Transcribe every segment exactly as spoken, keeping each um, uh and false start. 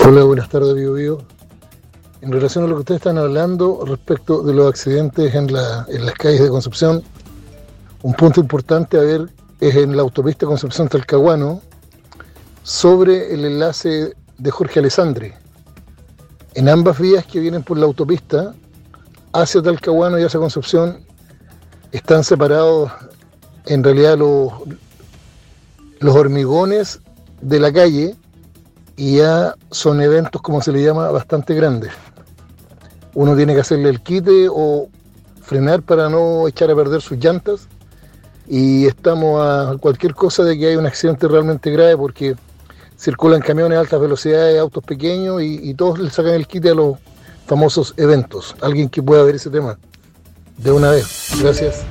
Hola, buenas tardes, Bio Bio. En relación a lo que ustedes están hablando respecto de los accidentes en, la, en las calles de Concepción, un punto importante a ver es en la autopista Concepción-Talcahuano, sobre el enlace de Jorge Alessandri. En ambas vías que vienen por la autopista, hacia Talcahuano y hacia Concepción, están separados en realidad los, los hormigones de la calle, y ya son eventos, como se le llama, bastante grandes. Uno tiene que hacerle el quite o frenar para no echar a perder sus llantas, y estamos a cualquier cosa de que haya un accidente realmente grave, porque circulan camiones a altas velocidades, autos pequeños, y, y todos le sacan el quite a los famosos eventos. Alguien que pueda ver ese tema de una vez. Gracias.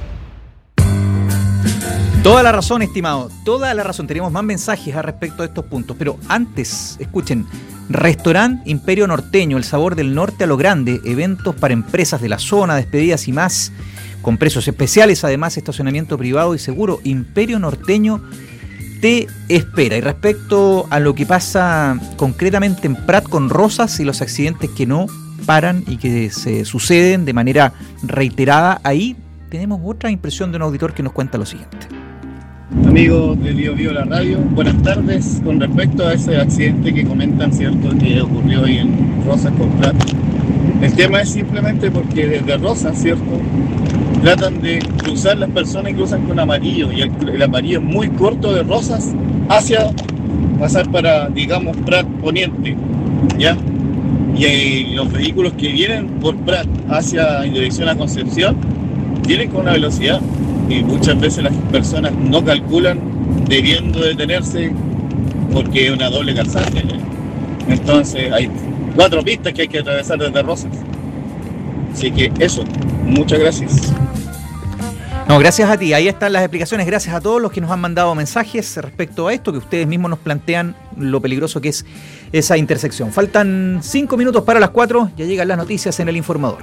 Toda la razón, estimado, toda la razón. Tenemos más mensajes al respecto de estos puntos, pero antes, escuchen, Restaurante Imperio Norteño, el sabor del norte a lo grande, eventos para empresas de la zona, despedidas y más, con precios especiales, además estacionamiento privado y seguro. Imperio Norteño te espera. Y respecto a lo que pasa concretamente en Prat con Rosas y los accidentes que no paran y que se suceden de manera reiterada, ahí tenemos otra impresión de un auditor que nos cuenta lo siguiente. Amigos de Bio Bio La Radio, buenas tardes. Con respecto a ese accidente que comentan, ¿cierto?, que ocurrió ahí en Rosas con Prat, el tema es simplemente porque desde Rosas, ¿cierto?, tratan de cruzar las personas y cruzan con amarillo, y el, el amarillo es muy corto de Rosas hacia pasar para, digamos, Prat Poniente, ¿ya? Y eh, los vehículos que vienen por Prat hacia en dirección a Concepción vienen con una velocidad, y muchas veces las personas no calculan debiendo detenerse porque es una doble calzada. Entonces hay cuatro pistas que hay que atravesar desde Rosas. Así que eso, muchas gracias. No, gracias a ti, ahí están las explicaciones. Gracias a todos los que nos han mandado mensajes respecto a esto, que ustedes mismos nos plantean lo peligroso que es esa intersección. Faltan cinco minutos para las cuatro, ya llegan las noticias en El Informador.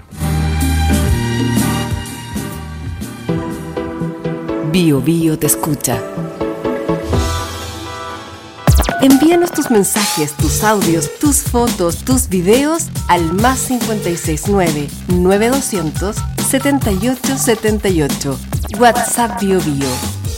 Bio Bio te escucha. Envíanos tus mensajes, tus audios, tus fotos, tus videos al más cincuenta y seis nueve, nueve doscientos, setenta y ocho setenta y ocho. WhatsApp Bio Bio.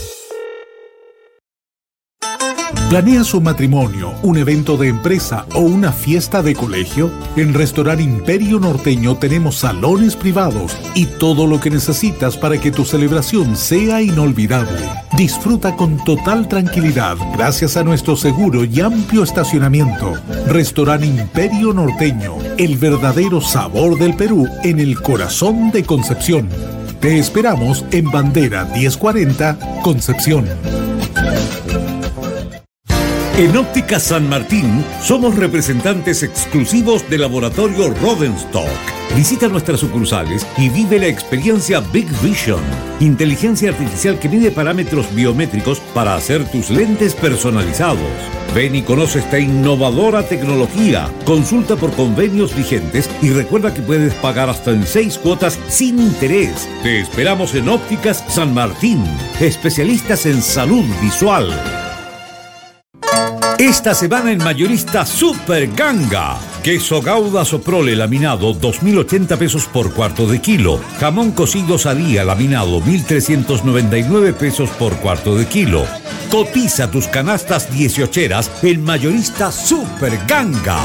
¿Planea su matrimonio, un evento de empresa o una fiesta de colegio? En Restaurante Imperio Norteño tenemos salones privados y todo lo que necesitas para que tu celebración sea inolvidable. Disfruta con total tranquilidad gracias a nuestro seguro y amplio estacionamiento. Restaurante Imperio Norteño, el verdadero sabor del Perú en el corazón de Concepción. Te esperamos en Bandera diez cuarenta, Concepción. En Óptica San Martín somos representantes exclusivos del laboratorio Rodenstock. Visita nuestras sucursales y vive la experiencia Big Vision, inteligencia artificial que mide parámetros biométricos para hacer tus lentes personalizados. Ven y conoce esta innovadora tecnología. Consulta por convenios vigentes y recuerda que puedes pagar hasta en seis cuotas sin interés. Te esperamos en Ópticas San Martín, especialistas en salud visual. Esta semana en Mayorista Super Ganga. Queso Gouda Soprole laminado dos mil ochenta pesos por cuarto de kilo. Jamón cocido Sadía laminado mil trescientos noventa y nueve pesos por cuarto de kilo. Cotiza tus canastas dieciocheras en Mayorista Super Ganga.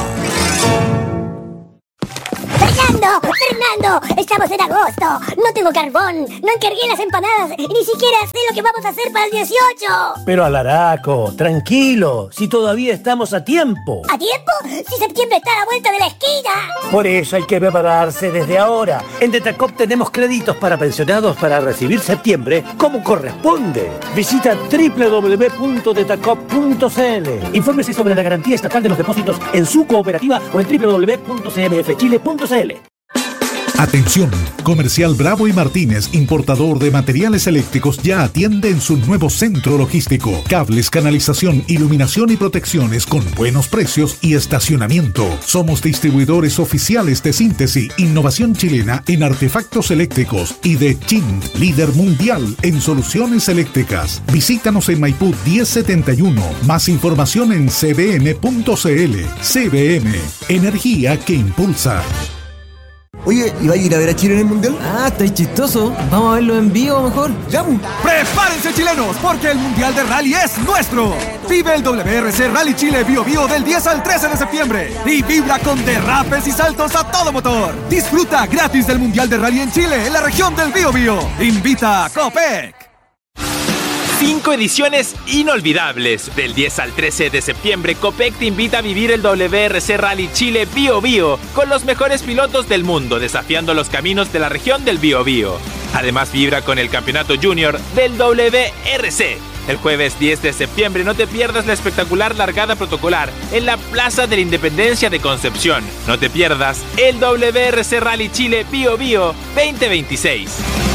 ¡Fernando! ¡Fernando! ¡Estamos en agosto! ¡No tengo carbón! ¡No encargué las empanadas! ¡Y ni siquiera sé lo que vamos a hacer para el dieciocho! Pero Alaraco, tranquilo, si todavía estamos a tiempo. ¿A tiempo? ¡Si septiembre está a la vuelta de la esquina! Por eso hay que prepararse desde ahora. En Detacop tenemos créditos para pensionados para recibir septiembre como corresponde. Visita doble u doble u doble u punto detacop punto c l. Infórmese sobre la garantía estatal de los depósitos en su cooperativa o en doble u doble u doble u punto c m f chile punto c l. Atención, Comercial Bravo y Martínez, importador de materiales eléctricos, ya atiende en su nuevo centro logístico. Cables, canalización, iluminación y protecciones con buenos precios y estacionamiento. Somos distribuidores oficiales de Síntesis, innovación chilena en artefactos eléctricos, y de Chint, líder mundial en soluciones eléctricas. Visítanos en Maipú diez setenta y uno. Más información en c b m punto c l. C B M, energía que impulsa. Oye, ¿y va a ir a ver a Chile en el Mundial? Ah, está chistoso. Vamos a verlo en vivo mejor. ¡Ya! ¡Prepárense, chilenos! Porque el Mundial de Rally es nuestro. Vive el W R C Rally Chile Bio Bio del diez al trece de septiembre. Y vibra con derrapes y saltos a todo motor. Disfruta gratis del Mundial de Rally en Chile, en la región del Bio Bio. Invita a Copec. Cinco ediciones inolvidables. Del diez al trece de septiembre, Copec te invita a vivir el W R C Rally Chile Bio Bio con los mejores pilotos del mundo, desafiando los caminos de la región del Bio Bio. Además, vibra con el campeonato junior del W R C. El jueves diez de septiembre no te pierdas la espectacular largada protocolar en la Plaza de la Independencia de Concepción. No te pierdas el W R C Rally Chile Bio Bio veinte veintiséis.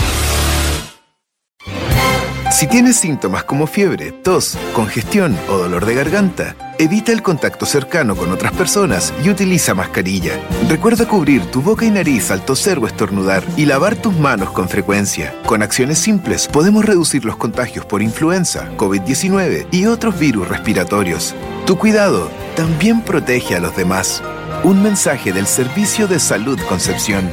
Si tienes síntomas como fiebre, tos, congestión o dolor de garganta, evita el contacto cercano con otras personas y utiliza mascarilla. Recuerda cubrir tu boca y nariz al toser o estornudar y lavar tus manos con frecuencia. Con acciones simples podemos reducir los contagios por influenza, COVID diecinueve y otros virus respiratorios. Tu cuidado también protege a los demás. Un mensaje del Servicio de Salud Concepción.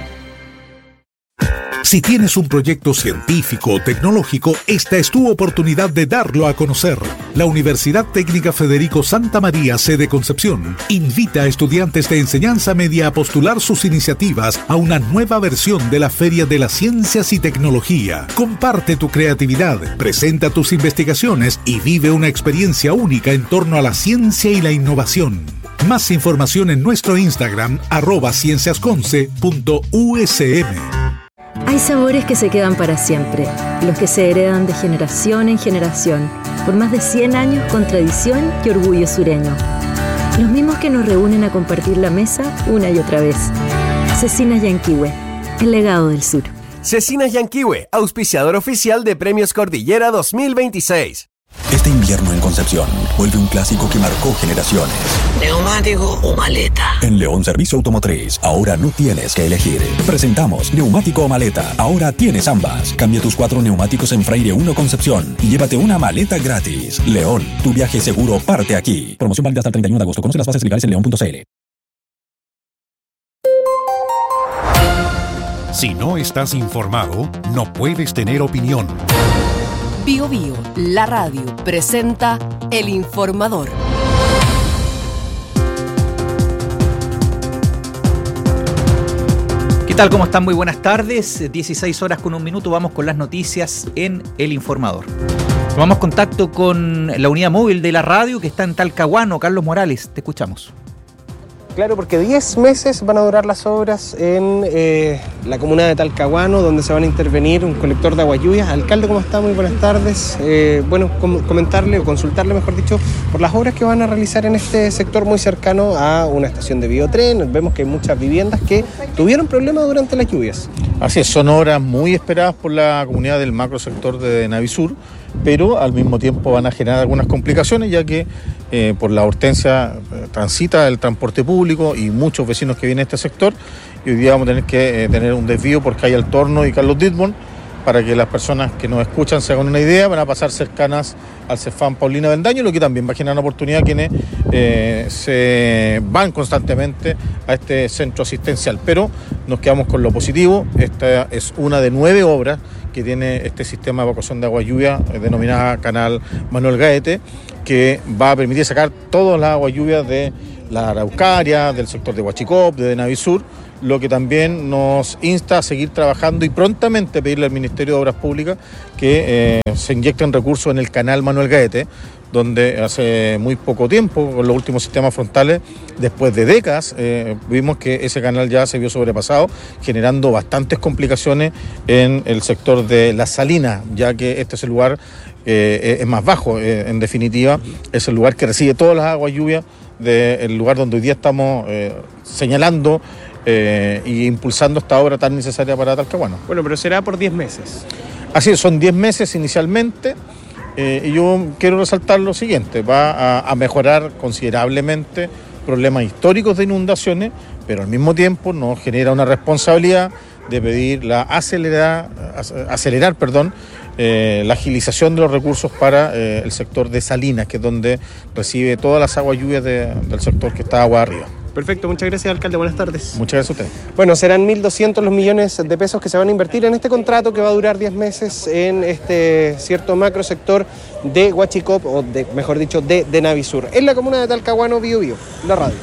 Si tienes un proyecto científico o tecnológico, esta es tu oportunidad de darlo a conocer. La Universidad Técnica Federico Santa María, sede Concepción, invita a estudiantes de enseñanza media a postular sus iniciativas a una nueva versión de la Feria de las Ciencias y Tecnología. Comparte tu creatividad, presenta tus investigaciones y vive una experiencia única en torno a la ciencia y la innovación. Más información en nuestro Instagram, arroba cienciasconce punto u s m. Hay sabores que se quedan para siempre, los que se heredan de generación en generación, por más de cien años con tradición y orgullo sureño. Los mismos que nos reúnen a compartir la mesa una y otra vez. Cecinas Yanquihue, el legado del sur. Cecinas Yanquihue, auspiciador oficial de Premios Cordillera dos mil veintiséis. Este invierno en Concepción vuelve un clásico que marcó generaciones. ¿Neumático o maleta? En León Servicio Automotriz, ahora no tienes que elegir. Presentamos neumático o maleta. Ahora tienes ambas. Cambia tus cuatro neumáticos en Freire uno Concepción y llévate una maleta gratis. León, tu viaje seguro parte aquí. Promoción válida hasta el treinta y uno de agosto. Conoce las bases legales en león punto c l. Si no estás informado, no puedes tener opinión. Bio Bio, la radio, presenta El Informador. ¿Qué tal? ¿Cómo están? Muy buenas tardes. dieciséis horas con un minuto. Vamos con las noticias en El Informador. Tomamos contacto con la unidad móvil de la radio que está en Talcahuano. Carlos Morales, te escuchamos. Claro, porque diez meses van a durar las obras en eh, la comuna de Talcahuano, donde se van a intervenir un colector de agua lluvias. Alcalde, ¿cómo está? Muy buenas tardes. Eh, bueno, com- comentarle o consultarle, mejor dicho, por las obras que van a realizar en este sector muy cercano a una estación de biotren. Vemos que hay muchas viviendas que tuvieron problemas durante las lluvias. Así es, son obras muy esperadas por la comunidad del macrosector de Navisur, pero al mismo tiempo van a generar algunas complicaciones, ya que eh, por la Hortensia eh, transita el transporte público y muchos vecinos que vienen a este sector, y hoy día vamos a tener que eh, tener un desvío por calle Altorno y Carlos Dittborn, para que las personas que nos escuchan se hagan una idea. Van a pasar cercanas al Cefam Paulina Bendaño, lo que también va a generar una oportunidad a quienes eh, se van constantemente a este centro asistencial. Pero nos quedamos con lo positivo. Esta es una de nueve obras que tiene este sistema de evacuación de agua lluvia eh, denominada Canal Manuel Gaete, que va a permitir sacar toda la agua lluvia de la Araucaria, del sector de Huachicop, de Navisur, lo que también nos insta a seguir trabajando y prontamente pedirle al Ministerio de Obras Públicas que eh, se inyecten recursos en el canal Manuel Gaete, donde hace muy poco tiempo, con los últimos sistemas frontales, después de décadas, eh, vimos que ese canal ya se vio sobrepasado, generando bastantes complicaciones en el sector de Las Salinas, ya que este es el lugar eh, es más bajo, eh, en definitiva, es el lugar que recibe todas las aguas lluvias del lugar donde hoy día estamos eh, señalando eh, y impulsando esta obra tan necesaria para Talcahuano. Bueno, pero será por diez meses. Así es, son diez meses inicialmente, eh, y yo quiero resaltar lo siguiente: va a, a mejorar considerablemente problemas históricos de inundaciones, pero al mismo tiempo nos genera una responsabilidad de pedir la acelerar, acelerar perdón, eh, la agilización de los recursos para eh, el sector de Salinas, que es donde recibe todas las aguas lluvias de, del sector que está agua arriba. Perfecto, muchas gracias, alcalde, buenas tardes. Muchas gracias a usted. Bueno, serán mil doscientos los millones de pesos que se van a invertir en este contrato que va a durar diez meses en este cierto macro sector de Huachicop, o de, mejor dicho, de, de Navisur, en la comuna de Talcahuano, Bío Bío, la radio.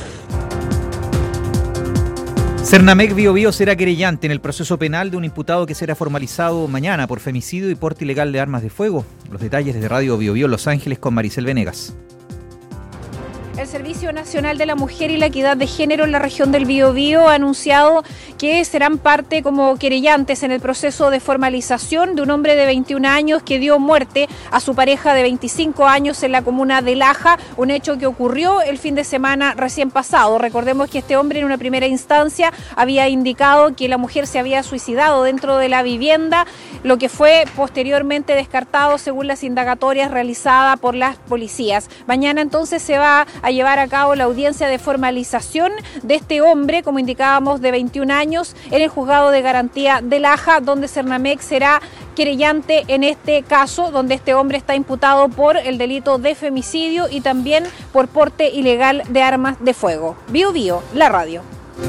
Cernamec Bío Bío será querellante en el proceso penal de un imputado que será formalizado mañana por femicidio y porte ilegal de armas de fuego. Los detalles desde Radio Bío Bío Los Ángeles con Maricel Venegas. El Servicio Nacional de la Mujer y la Equidad de Género en la región del Biobío ha anunciado que serán parte como querellantes en el proceso de formalización de un hombre de veintiún años que dio muerte a su pareja de veinticinco años en la comuna de Laja, un hecho que ocurrió el fin de semana recién pasado. Recordemos que este hombre en una primera instancia había indicado que la mujer se había suicidado dentro de la vivienda, lo que fue posteriormente descartado según las indagatorias realizadas por las policías. Mañana entonces se va a llevar a cabo la audiencia de formalización de este hombre, como indicábamos, de veintiún años, en el juzgado de garantía de Laja, donde Cernamec será querellante en este caso, donde este hombre está imputado por el delito de femicidio y también por porte ilegal de armas de fuego. Bío Bío, la radio.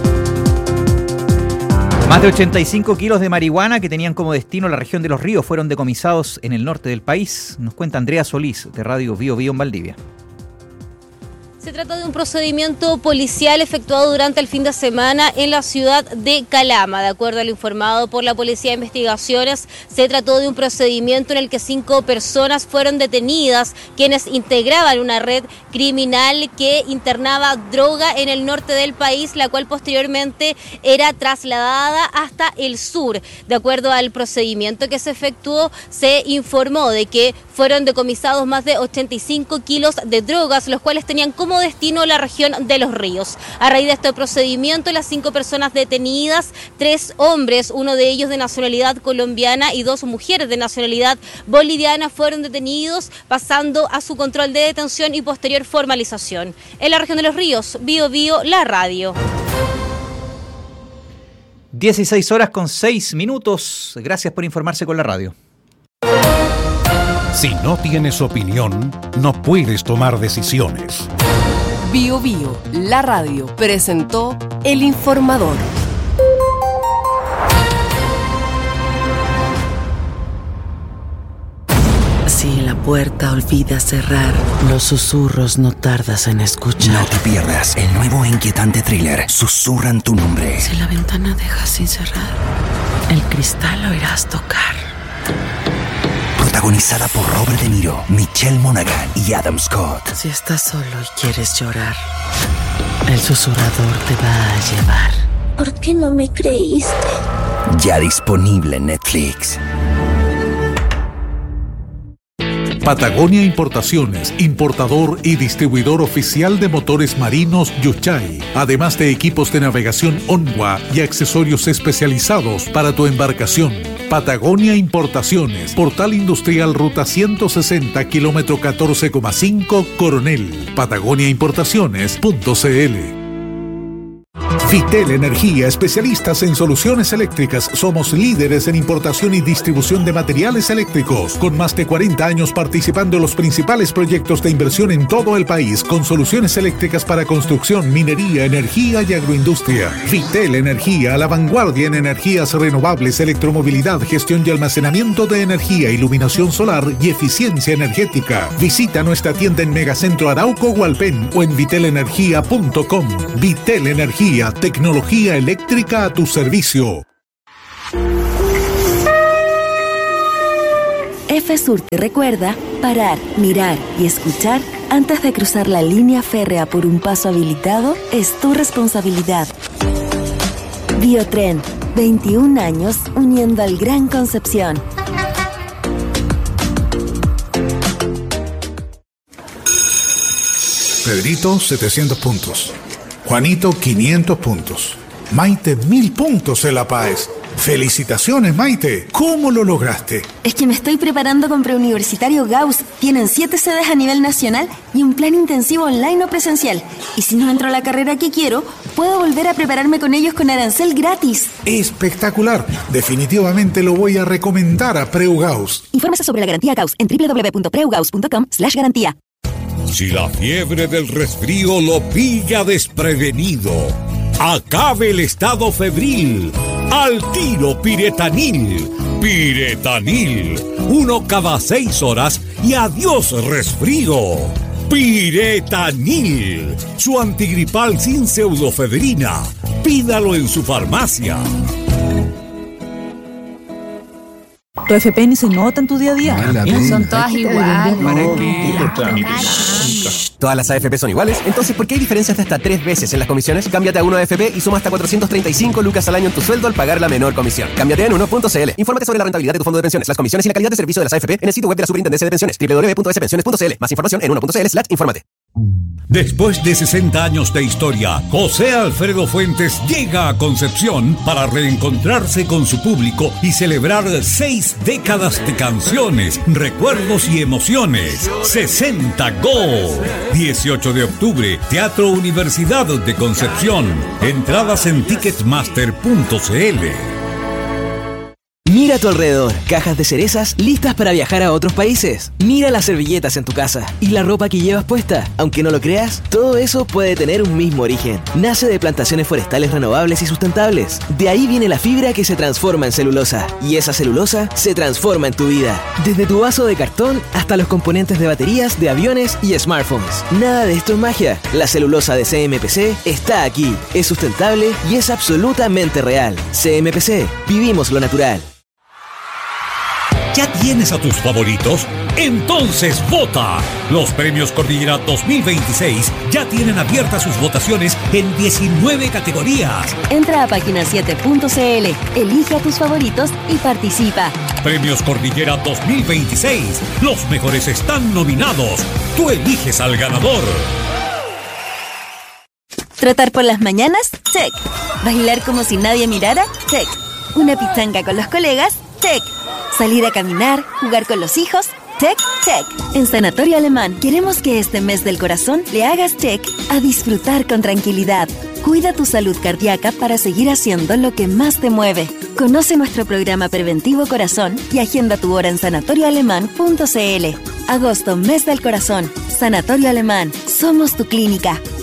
Más de ochenta y cinco kilos de marihuana que tenían como destino la región de Los Ríos fueron decomisados en el norte del país. Nos cuenta Andrea Solís, de Radio Bío Bío en Valdivia. Se trata de un procedimiento policial efectuado durante el fin de semana en la ciudad de Calama. De acuerdo a lo informado por la Policía de Investigaciones, se trató de un procedimiento en el que cinco personas fueron detenidas, quienes integraban una red criminal que internaba droga en el norte del país, la cual posteriormente era trasladada hasta el sur. De acuerdo al procedimiento que se efectuó, se informó de que fueron decomisados más de ochenta y cinco kilos de drogas, los cuales tenían como destino la región de Los Ríos. A raíz de este procedimiento, las cinco personas detenidas, tres hombres, uno de ellos de nacionalidad colombiana y dos mujeres de nacionalidad boliviana, fueron detenidos, pasando a su control de detención y posterior formalización. En la región de Los Ríos, Bío Bío, la radio. dieciséis horas con seis minutos. Gracias por informarse con la radio. Si no tienes opinión, no puedes tomar decisiones. Bío Bío, la radio, presentó El Informador. Si la puerta olvidas cerrar, los susurros no tardas en escuchar. No te pierdas el nuevo e inquietante thriller Susurran tu nombre. Si la ventana dejas sin cerrar, el cristal lo irás tocar. Protagonizada por Robert De Niro, Michelle Monaghan y Adam Scott. Si estás solo y quieres llorar, el susurrador te va a llevar. ¿Por qué no me creíste? Ya disponible en Netflix. Patagonia Importaciones, importador y distribuidor oficial de motores marinos Yuchay, además de equipos de navegación Onwa y accesorios especializados para tu embarcación. Patagonia Importaciones, Portal Industrial Ruta ciento sesenta, kilómetro catorce coma cinco, Coronel. Patagonia Importaciones punto c l. Vitel Energía, especialistas en soluciones eléctricas. Somos líderes en importación y distribución de materiales eléctricos, con más de cuarenta años participando en los principales proyectos de inversión en todo el país, con soluciones eléctricas para construcción, minería, energía y agroindustria. Vitel Energía, a la vanguardia en energías renovables, electromovilidad, gestión y almacenamiento de energía, iluminación solar y eficiencia energética. Visita nuestra tienda en Megacentro Arauco Hualpén o en vitel energía punto com. Vitel Energía, tecnología eléctrica a tu servicio. F-Sur te recuerda parar, mirar y escuchar antes de cruzar la línea férrea por un paso habilitado es tu responsabilidad. Biotren, veintiún años uniendo al Gran Concepción. Pedrito, setecientos puntos. Juanito, quinientos puntos. Maite, mil puntos en la P A E S. ¡Felicitaciones, Maite! ¿Cómo lo lograste? Es que me estoy preparando con Preuniversitario Gauss. Tienen siete sedes a nivel nacional y un plan intensivo online o presencial. Y si no entro a la carrera que quiero, puedo volver a prepararme con ellos con arancel gratis. ¡Espectacular! Definitivamente lo voy a recomendar a Preu Gauss. Infórmese sobre la garantía Gauss en doble u doble u doble u punto preugaus punto com slash garantía. Si la fiebre del resfrío lo pilla desprevenido, acabe el estado febril. Al tiro Piretanil. Piretanil. Uno cada seis horas y adiós resfrío. Piretanil. Su antigripal sin pseudofedrina. Pídalo en su farmacia. ¿Tu F P N se nota en tu día a día? Son todas iguales. ¿Todas las A F P son iguales? Entonces, ¿por qué hay diferencias de hasta tres veces en las comisiones? Cámbiate a Uno A F P y suma hasta cuatrocientos treinta y cinco lucas al año en tu sueldo al pagar la menor comisión. Cámbiate en uno punto c l. Infórmate sobre la rentabilidad de tu fondo de pensiones, las comisiones y la calidad de servicio de las A F P en el sitio web de la Superintendencia de Pensiones, doble u doble u doble u punto s pensiones punto c l. Más información en uno punto c l slash infórmate. Después de sesenta años de historia, José Alfredo Fuentes llega a Concepción para reencontrarse con su público y celebrar seis décadas de canciones, recuerdos y emociones. sesenta Go. dieciocho de octubre, Teatro Universidad de Concepción. Entradas en ticketmaster punto c l. Mira a tu alrededor, cajas de cerezas listas para viajar a otros países. Mira las servilletas en tu casa y la ropa que llevas puesta. Aunque no lo creas, todo eso puede tener un mismo origen. Nace de plantaciones forestales renovables y sustentables. De ahí viene la fibra que se transforma en celulosa. Y esa celulosa se transforma en tu vida. Desde tu vaso de cartón hasta los componentes de baterías, de aviones y smartphones. Nada de esto es magia. La celulosa de C M P C está aquí. Es sustentable y es absolutamente real. C M P C. Vivimos lo natural. ¿Ya tienes a tus favoritos? Entonces vota. Los premios Cordillera dos mil veintiséis ya tienen abiertas sus votaciones en diecinueve categorías. Entra a página siete punto c l, elige a tus favoritos y participa. Premios Cordillera dos mil veintiséis. Los mejores están nominados. Tú eliges al ganador. ¿Trotar por las mañanas? Check. ¿Bailar como si nadie mirara? Check. ¿Una pichanga con los colegas? Check. ¿Salir a caminar? ¿Jugar con los hijos? Check, check. En Sanatorio Alemán queremos que este mes del corazón le hagas check a disfrutar con tranquilidad. Cuida tu salud cardíaca para seguir haciendo lo que más te mueve. Conoce nuestro programa preventivo Corazón y agenda tu hora en sanatorio alemán punto c l. Agosto, mes del corazón. Sanatorio Alemán. Somos tu clínica.